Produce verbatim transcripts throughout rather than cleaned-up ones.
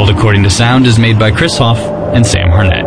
World According to Sound is made by Chris Hoff and Sam Harnett.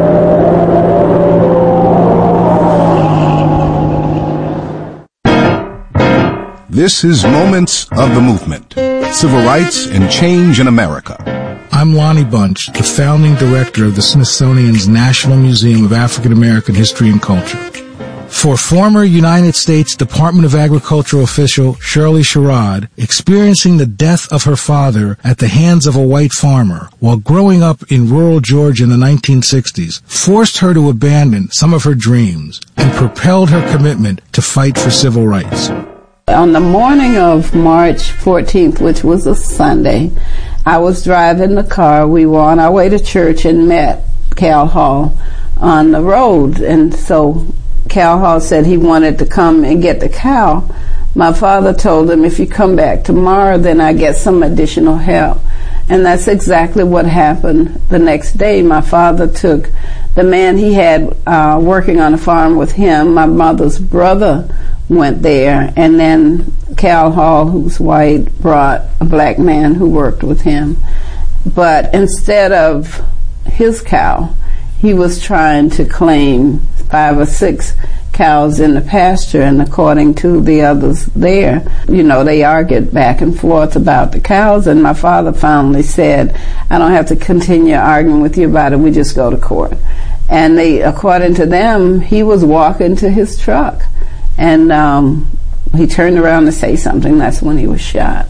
This is Moments of the Movement, Civil Rights and Change in America. I'm Lonnie Bunch, the founding director of the Smithsonian's National Museum of African American History and Culture. For former United States Department of Agriculture official Shirley Sherrod, experiencing the death of her father at the hands of a white farmer while growing up in rural Georgia in the nineteen sixties forced her to abandon some of her dreams and propelled her commitment to fight for civil rights. On the morning of March fourteenth, which was a Sunday, I was driving the car. We were on our way to church and met Cal Hall on the road. And so Cal Hall said he wanted to come and get the cow. My father told him, if you come back tomorrow, then I get some additional help. And that's exactly what happened the next day. My father took the man he had uh, working on a farm with him. My mother's brother went there, and then Cal Hall, who's white, brought a black man who worked with him. But instead of his cow, he was trying to claim five or six cows in the pasture, and according to the others there, you know, they argued back and forth about the cows, and my father finally said, I don't have to continue arguing with you about it, we just go to court. And they, according to them, he was walking to his truck, and um, he turned around to say something. That's when he was shot.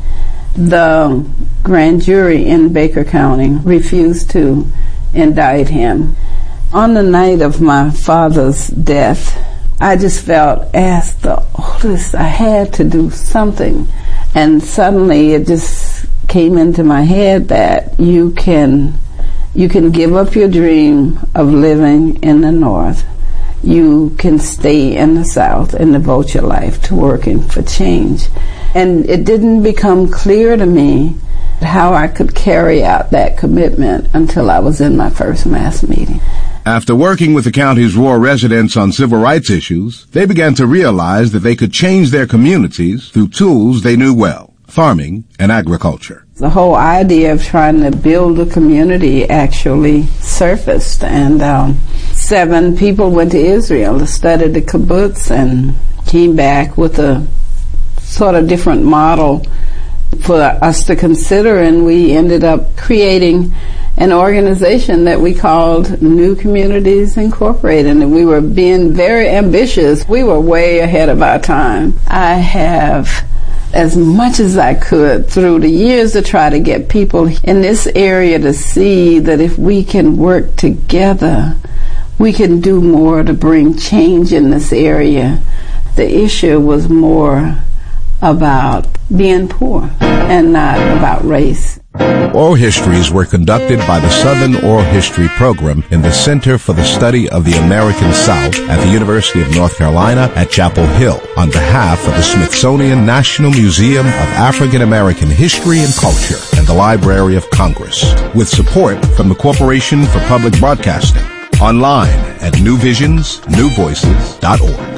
The grand jury in Baker County refused to indict him. On the night of my father's death, I just felt, as the oldest, I had to do something. And suddenly it just came into my head that you can, you can give up your dream of living in the North. You can stay in the South and devote your life to working for change. And it didn't become clear to me how I could carry out that commitment until I was in my first mass meeting. After working with the county's rural residents on civil rights issues, they began to realize that they could change their communities through tools they knew well, farming and agriculture. The whole idea of trying to build a community actually surfaced, and um, seven people went to Israel to study the kibbutz and came back with a sort of different model for us to consider, and we ended up creating an organization that we called New Communities Incorporated, and we were being very ambitious. We were way ahead of our time. I have, as much as I could through the years, to try to get people in this area to see that if we can work together, we can do more to bring change in this area. The issue was more about being poor and not about race. Oral histories were conducted by the Southern Oral History Program in the Center for the Study of the American South at the University of North Carolina at Chapel Hill on behalf of the Smithsonian National Museum of African American History and Culture and the Library of Congress, with support from the Corporation for Public Broadcasting. Online at new visions new voices dot org.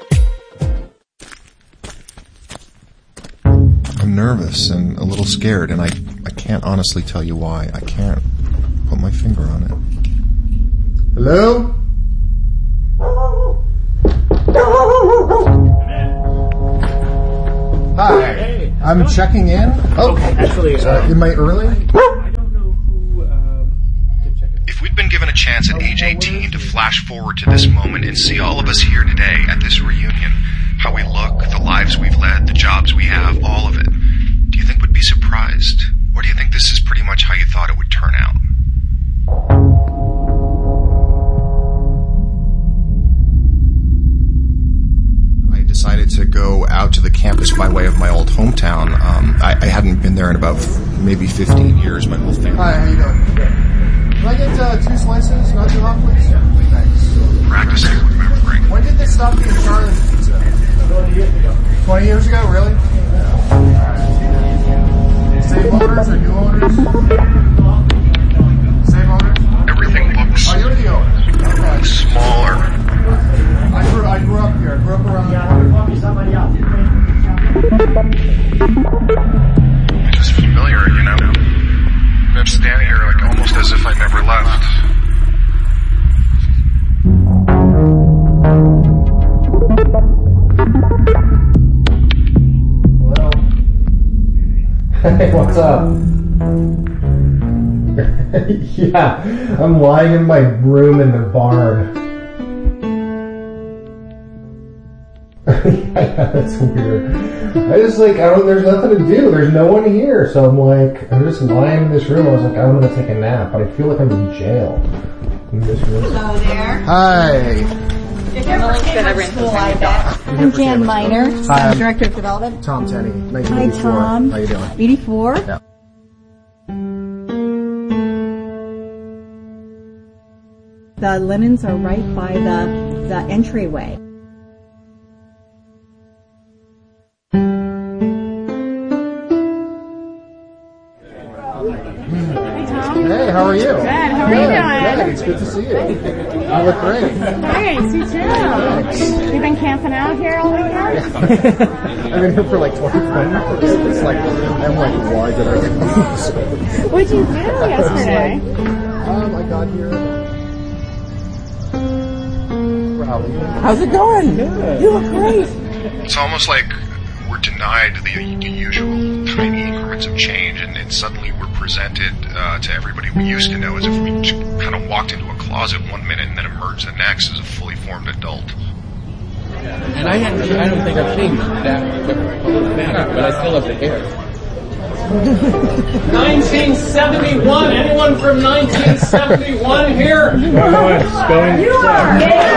I'm nervous and a little scared, and I, I can't honestly tell you why. I can't put my finger on it. Hello? Hi. Hey. I'm checking in. Oh, actually, uh, am I early? I don't know who uh, to check in. If we'd been given a chance at age eighteen to flash forward to this moment and see all of us here today at this reunion, how we look, the lives we've led, the jobs we have, all of it, do you think we'd be surprised? Or do you think this is pretty much how you thought it would turn out? I decided to go out to the campus by way of my old hometown. Um, I, I hadn't been there in about f- maybe fifteen years, my whole family. Hi, how you doing? Good. Can I get uh, two slices, not too hot, please? Thanks. Practicing remembering. When did they stop being Charlie's Pizza? twenty years ago, really? Same owners or new owners? Same owners? Everything looks Oh, you're the owner. Okay. smaller. I grew, I grew up here. I grew up around the corner. Just familiar, you know. I'm standing here Hey, what's up? Yeah, I'm lying in my room in the barn. Yeah, that's weird. I just like, I don't, there's nothing to do. There's no one here. So I'm like, I'm just lying in this room. I was like, I'm gonna take a nap, but I feel like I'm in jail. In this room. Hello there. Hi. If you're for Cambridge School, I bet. I'm Jan Miner. Hi, I'm Director of Development. Tom Tenney, nineteen Hi, eighty-four. Tom. How you doing? eighty-four. Yeah. The linens are right by the, the entryway. Hey, how are you? Good. How are good, you doing? Good. It's good to see you. You look great. Nice. You too. You've been camping out here all weekend? I've been here for like twenty-five minutes. It's like, I'm like, why did I come? What did you do yesterday? Um, I got here. Rally. How's it going? Good. You look great. It's almost like we're denied the, the usual tiny increments of change, and, and suddenly we're presented uh, to everybody we used to know as if we just kind of walked into a closet one minute and then emerged the next as a fully formed adult. And I had, I don't think I've changed that quickly, but I still have the hair. nineteen seventy-one. Anyone from nineteen seventy-one here? No, it's going. You are.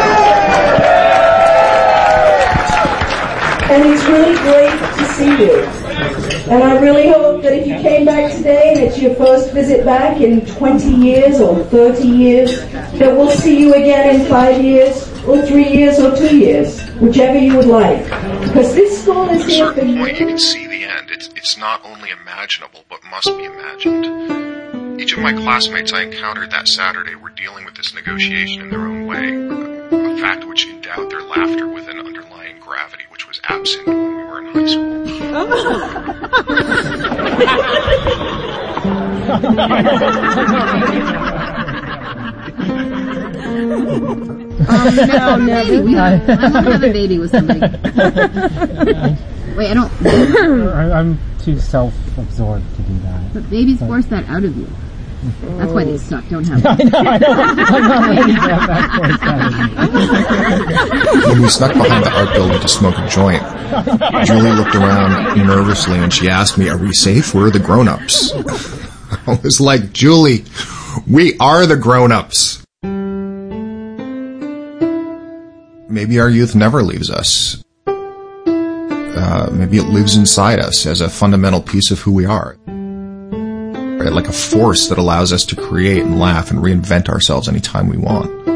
And it's really great to see you. And I really hope that if you came back today and it's your first visit back in twenty years or thirty years, that we'll see you again in five years or three years or two years, whichever you would like. Because this school is At a here for certain point, you you. can see the end. It's, it's not only imaginable, but must be imagined. Each of my classmates I encountered that Saturday were dealing with this negotiation in their own way, a fact which endowed their laughter with an underlying gravity which was absent when we were in high school. Um, no, no, baby. I want to have a baby with somebody. Wait, I don't. I'm too self-absorbed to do that. But babies but. force that out of you. That's why they suck. Don't have them. I know, I know. I'm not ready to have that forced out of me. When we snuck behind the art building to smoke a joint, Julie looked around nervously and she asked me, "Are we safe? We're the grown-ups." I was like, "Julie, we are the grown-ups." Maybe our youth never leaves us. Uh, maybe it lives inside us as a fundamental piece of who we are. Right? Like a force that allows us to create and laugh and reinvent ourselves anytime we want.